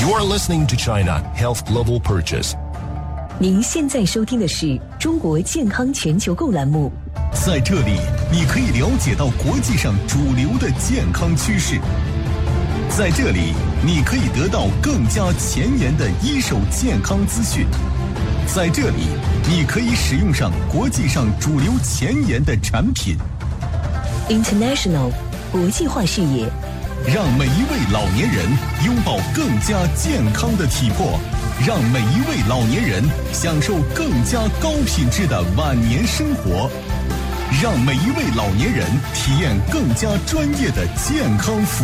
are listening to China Health Global Purchase。 您现在收听的是中国健康全球购栏目。 在这里，你可以了解到国际上主流的健康趋势。在这里，你可以得到更加前沿的一手健康资讯。在这里，你可以使用上国际上主流前沿的产品。 International 国际化视野， 让每一位老年人拥抱更加健康的体魄，让每一位老年人享受更加高品质的晚年生活，让每一位老年人体验更加专业的健康服务。